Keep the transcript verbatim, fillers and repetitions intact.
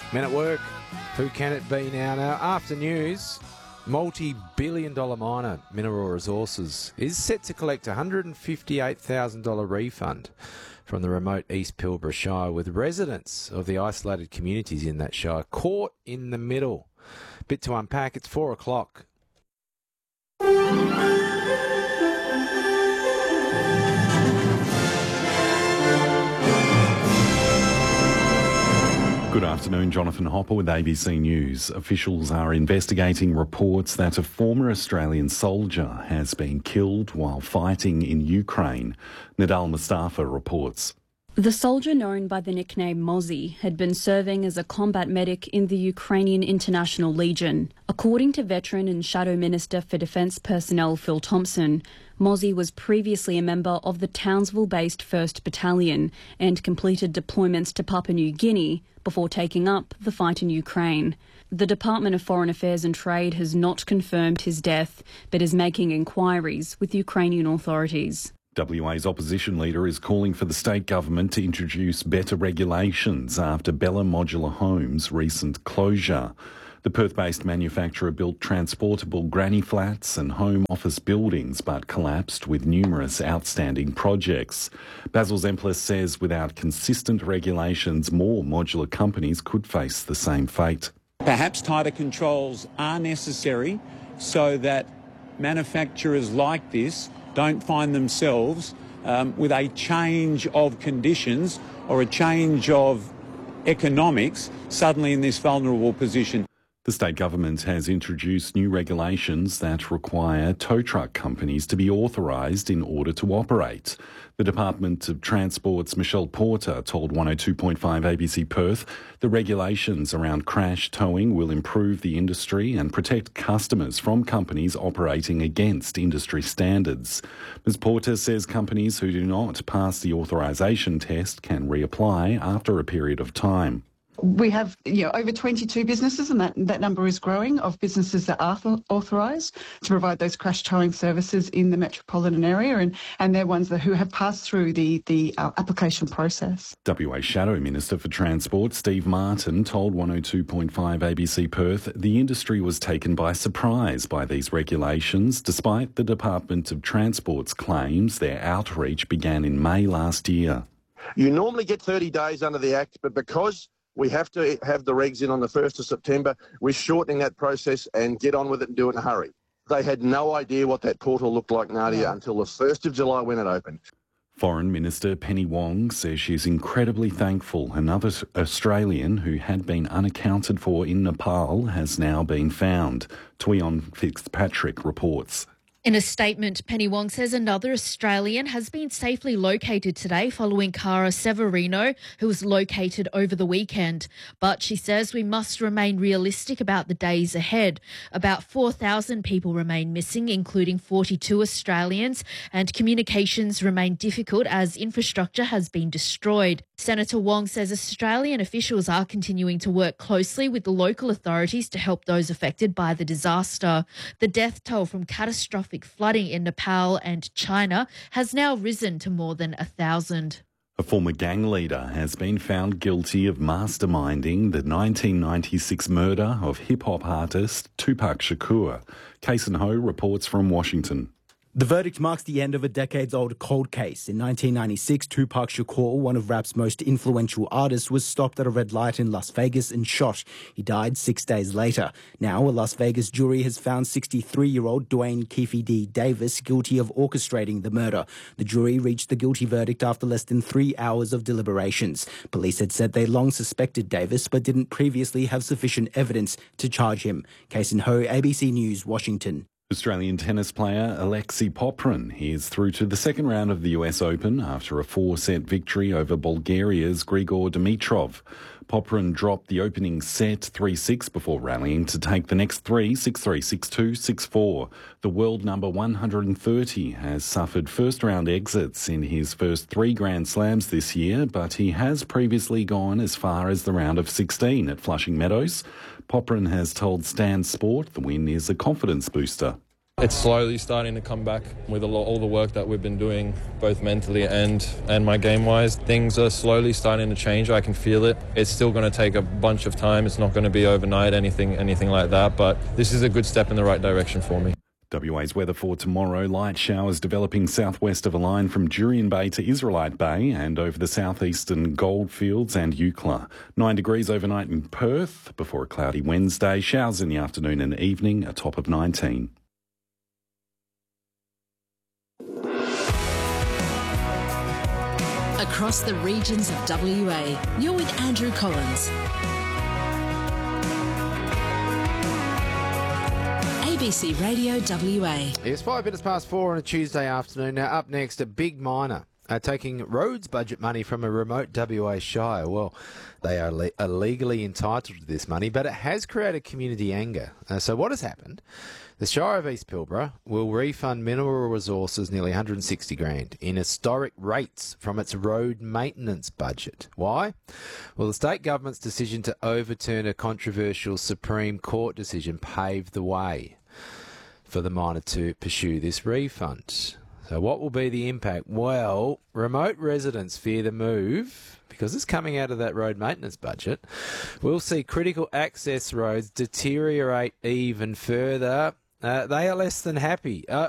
Men at Work, who can it be now? Now, after news, multi-billion dollar miner Mineral Resources is set to collect a one hundred fifty-eight thousand dollars refund from the remote East Pilbara Shire, with residents of the isolated communities in that shire caught in the middle. Bit to unpack. It's four o'clock. Good afternoon, Jonathan Hopper with A B C News. Officials are investigating reports that a former Australian soldier has been killed while fighting in Ukraine. Nadal Mustafa reports. The soldier, known by the nickname Mozzie, had been serving as a combat medic in the Ukrainian International Legion. According to veteran and Shadow Minister for Defence Personnel Phil Thompson, Mozzie was previously a member of the Townsville-based first Battalion and completed deployments to Papua New Guinea before taking up the fight in Ukraine. The Department of Foreign Affairs and Trade has not confirmed his death, but is making inquiries with Ukrainian authorities. W A's opposition leader is calling for the state government to introduce better regulations after Bella Modular Homes' recent closure. The Perth-based manufacturer built transportable granny flats and home office buildings, but collapsed with numerous outstanding projects. Basil Zemplis says without consistent regulations, more modular companies could face the same fate. Perhaps tighter controls are necessary so that manufacturers like this don't find themselves um, with a change of conditions or a change of economics suddenly in this vulnerable position. The state government has introduced new regulations that require tow truck companies to be authorised in order to operate. The Department of Transport's Michelle Porter told one oh two point five A B C Perth the regulations around crash towing will improve the industry and protect customers from companies operating against industry standards. Miz Porter says companies who do not pass the authorisation test can reapply after a period of time. We have you know, over twenty-two businesses, and that, that number is growing, of businesses that are authorised to provide those crash towing services in the metropolitan area, and, and they're ones that who have passed through the, the uh, application process. W A Shadow Minister for Transport Steve Martin told one oh two point five A B C Perth the industry was taken by surprise by these regulations, despite the Department of Transport's claims their outreach began in May last year. You normally get thirty days under the Act, but because we have to have the regs in on the first of September, we're shortening that process and get on with it and do it in a hurry. They had no idea what that portal looked like, Nadia, yeah. until the first of July when it opened. Foreign Minister Penny Wong says she's incredibly thankful another Australian who had been unaccounted for in Nepal has now been found. Tuion Fitzpatrick reports. In a statement, Penny Wong says another Australian has been safely located today following Cara Severino, who was located over the weekend. But she says we must remain realistic about the days ahead. About four thousand people remain missing, including forty-two Australians, and communications remain difficult as infrastructure has been destroyed. Senator Wong says Australian officials are continuing to work closely with the local authorities to help those affected by the disaster. The death toll from catastrophic flooding in Nepal and China has now risen to more than a thousand. A former gang leader has been found guilty of masterminding the nineteen ninety-six murder of hip-hop artist Tupac Shakur. Kason Ho reports from Washington. The verdict marks the end of a decades-old cold case. In nineteen ninety-six, Tupac Shakur, one of rap's most influential artists, was stopped at a red light in Las Vegas and shot. He died six days later. Now, a Las Vegas jury has found sixty-three-year-old Dwayne Keefe D. Davis guilty of orchestrating the murder. The jury reached the guilty verdict after less than three hours of deliberations. Police had said they long suspected Davis, but didn't previously have sufficient evidence to charge him. Kason Ho, A B C News, Washington. Australian tennis player Alexei Popyrin is through to the second round of the U S Open after a four-set victory over Bulgaria's Grigor Dimitrov. Popyrin dropped the opening set three six before rallying to take the next three, six three, six two, six four. The world number one hundred thirty has suffered first-round exits in his first three Grand Slams this year, but he has previously gone as far as the round of sixteen at Flushing Meadows. Popyrin has told Stan Sport the win is a confidence booster. It's slowly starting to come back with a lot, all the work that we've been doing, both mentally and, and my game-wise. Things are slowly starting to change. I can feel it. It's still going to take a bunch of time. It's not going to be overnight, anything, anything like that. But this is a good step in the right direction for me. W A's weather for tomorrow. Light showers developing southwest of a line from Jurien Bay to Israelite Bay and over the southeastern Goldfields and Eucla. Nine degrees overnight in Perth before a cloudy Wednesday. Showers in the afternoon and evening, a top of nineteen. Across the regions of W A, you're with Andrew Collins. A B C Radio W A. It's five minutes past four on a Tuesday afternoon. Now, up next, a big miner uh, taking roads budget money from a remote W A shire. Well, they are, le- are legally entitled to this money, but it has created community anger. Uh, so what has happened? The Shire of East Pilbara will refund Mineral Resources nearly one hundred sixty grand in historic rates from its road maintenance budget. Why? Well, the state government's decision to overturn a controversial Supreme Court decision paved the way for the miner to pursue this refund. So what will be the impact? Well, remote residents fear the move, because it's coming out of that road maintenance budget, will see critical access roads deteriorate even further. Uh, they are less than happy. Uh,